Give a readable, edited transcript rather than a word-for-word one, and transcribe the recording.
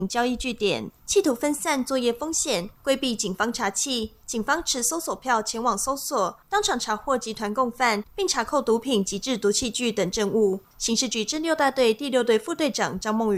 交易据点，企图分散作业风险，规避警方查缉。警方持搜索票前往搜索，当场查获集团共犯，并查扣毒品及制毒器具等证物。刑事局侦6大队第6队副队长张梦瑜